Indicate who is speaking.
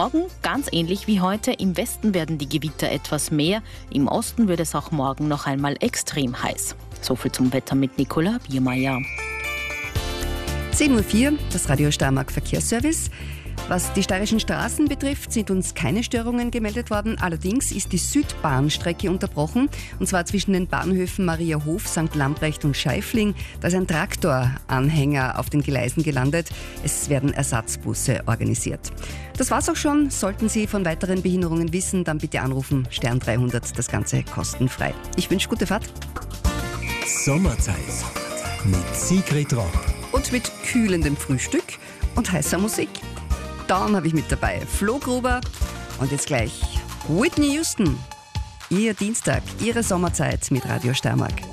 Speaker 1: Morgen ganz ähnlich wie heute. Im Westen werden die Gewitter etwas mehr. Im Osten wird es auch morgen noch einmal extrem heiß. So viel zum Wetter mit Nicola Biermeier.
Speaker 2: 7:04 Uhr, das Radio Steiermark Verkehrsservice. Was die steirischen Straßen betrifft, sind uns keine Störungen gemeldet worden. Allerdings ist die Südbahnstrecke unterbrochen, und zwar zwischen den Bahnhöfen Mariahof, St. Lamprecht und Scheifling. Da ist ein Traktoranhänger auf den Gleisen gelandet. Es werden Ersatzbusse organisiert. Das war's auch schon. Sollten Sie von weiteren Behinderungen wissen, dann bitte anrufen, Stern 300, das Ganze kostenfrei. Ich wünsche gute Fahrt.
Speaker 3: Sommerzeit mit Sigrid Rock.
Speaker 2: Und mit kühlendem Frühstück und heißer Musik. Dawn habe ich mit dabei. Flo Gruber und jetzt gleich Whitney Houston. Ihr Dienstag, Ihre Sommerzeit mit Radio Steiermark.